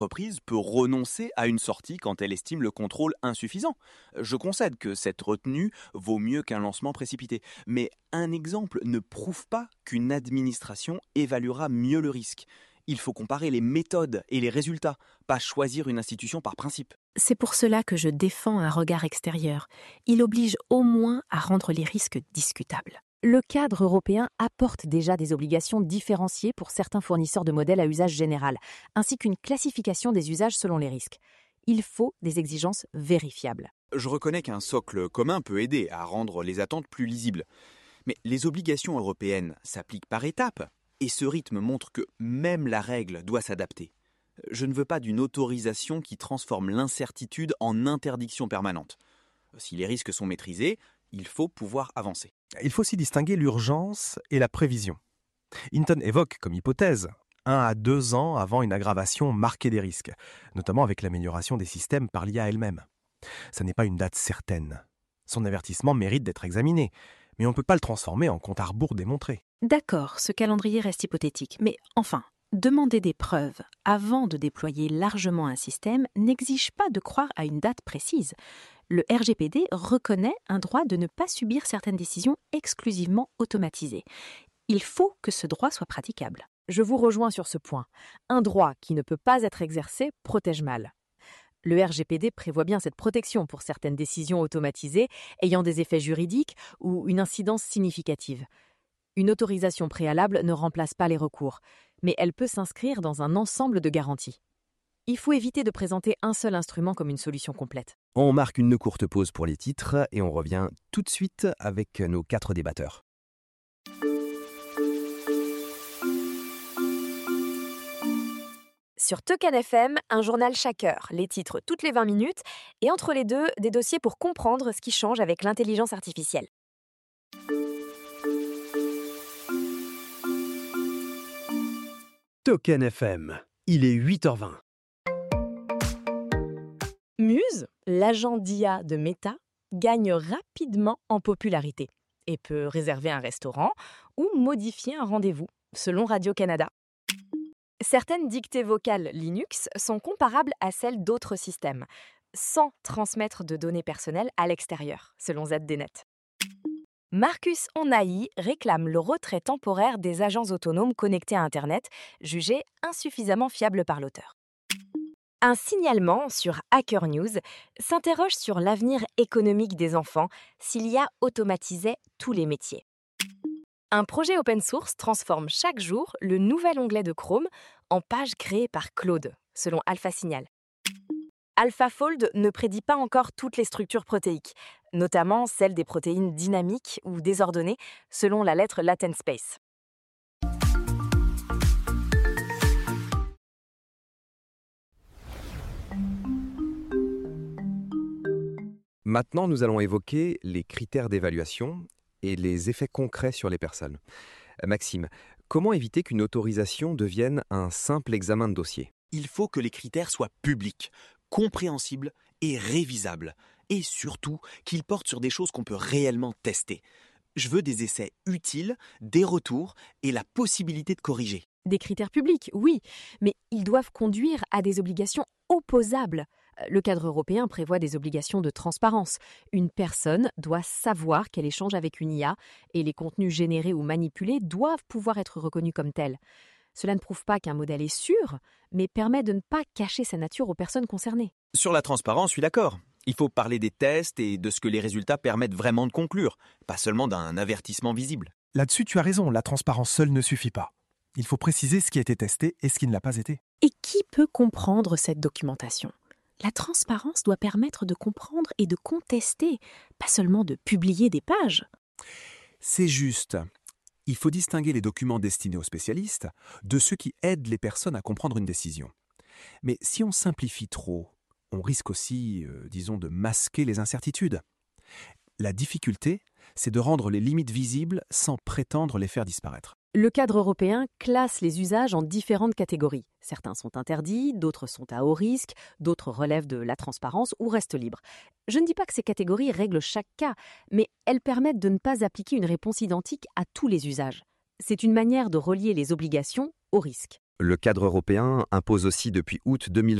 L'entreprise peut renoncer à une sortie quand elle estime le contrôle insuffisant. Je concède que cette retenue vaut mieux qu'un lancement précipité, mais un exemple ne prouve pas qu'une administration évaluera mieux le risque. Il faut comparer les méthodes et les résultats, pas choisir une institution par principe. C'est pour cela que je défends un regard extérieur. Il oblige au moins à rendre les risques discutables. Le cadre européen apporte déjà des obligations différenciées pour certains fournisseurs de modèles à usage général, ainsi qu'une classification des usages selon les risques. Il faut des exigences vérifiables. Je reconnais qu'un socle commun peut aider à rendre les attentes plus lisibles. Mais les obligations européennes s'appliquent par étapes, et ce rythme montre que même la règle doit s'adapter. Je ne veux pas d'une autorisation qui transforme l'incertitude en interdiction permanente. Si les risques sont maîtrisés, il faut pouvoir avancer. Il faut aussi distinguer l'urgence et la prévision. Hinton évoque comme hypothèse 1 à 2 ans avant une aggravation marquée des risques, notamment avec l'amélioration des systèmes par l'IA elle-même. Ça n'est pas une date certaine. Son avertissement mérite d'être examiné, mais on ne peut pas le transformer en compte à rebours démontré. D'accord, ce calendrier reste hypothétique, mais enfin, demander des preuves avant de déployer largement un système n'exige pas de croire à une date précise. Le RGPD reconnaît un droit de ne pas subir certaines décisions exclusivement automatisées. Il faut que ce droit soit praticable. Je vous rejoins sur ce point. Un droit qui ne peut pas être exercé protège mal. Le RGPD prévoit bien cette protection pour certaines décisions automatisées ayant des effets juridiques ou une incidence significative. Une autorisation préalable ne remplace pas les recours, mais elle peut s'inscrire dans un ensemble de garanties. Il faut éviter de présenter un seul instrument comme une solution complète. On marque une courte pause pour les titres et on revient tout de suite avec nos 4 débatteurs. Sur Token FM, un journal chaque heure, les titres toutes les 20 minutes, et entre les deux, des dossiers pour comprendre ce qui change avec l'intelligence artificielle. Token FM, il est 8h20. Muse, l'agent d'IA de Meta, gagne rapidement en popularité et peut réserver un restaurant ou modifier un rendez-vous, selon Radio-Canada. Certaines dictées vocales Linux sont comparables à celles d'autres systèmes, sans transmettre de données personnelles à l'extérieur, selon ZDNet. Marcus Onai réclame le retrait temporaire des agents autonomes connectés à Internet, jugés insuffisamment fiables par l'auteur. Un signalement sur Hacker News s'interroge sur l'avenir économique des enfants s'il y a automatisé tous les métiers. Un projet open source transforme chaque jour le nouvel onglet de Chrome en page créée par Claude, selon AlphaSignal. AlphaFold ne prédit pas encore toutes les structures protéiques, notamment celles des protéines dynamiques ou désordonnées, selon la lettre Latent Space. Maintenant, nous allons évoquer les critères d'évaluation et les effets concrets sur les personnes. Maxime, comment éviter qu'une autorisation devienne un simple examen de dossier ? Il faut que les critères soient publics, compréhensibles et révisables. Et surtout, qu'ils portent sur des choses qu'on peut réellement tester. Je veux des essais utiles, des retours et la possibilité de corriger. Des critères publics, oui, mais ils doivent conduire à des obligations opposables. Le cadre européen prévoit des obligations de transparence. Une personne doit savoir qu'elle échange avec une IA et les contenus générés ou manipulés doivent pouvoir être reconnus comme tels. Cela ne prouve pas qu'un modèle est sûr, mais permet de ne pas cacher sa nature aux personnes concernées. Sur la transparence, je suis d'accord. Il faut parler des tests et de ce que les résultats permettent vraiment de conclure, pas seulement d'un avertissement visible. Là-dessus, tu as raison, la transparence seule ne suffit pas. Il faut préciser ce qui a été testé et ce qui ne l'a pas été. Et qui peut comprendre cette documentation ? La transparence doit permettre de comprendre et de contester, pas seulement de publier des pages. C'est juste. Il faut distinguer les documents destinés aux spécialistes de ceux qui aident les personnes à comprendre une décision. Mais si on simplifie trop, on risque aussi, de masquer les incertitudes. La difficulté, c'est de rendre les limites visibles sans prétendre les faire disparaître. Le cadre européen classe les usages en différentes catégories. Certains sont interdits, d'autres sont à haut risque, d'autres relèvent de la transparence ou restent libres. Je ne dis pas que ces catégories règlent chaque cas, mais elles permettent de ne pas appliquer une réponse identique à tous les usages. C'est une manière de relier les obligations au risque. Le cadre européen impose aussi depuis août 2020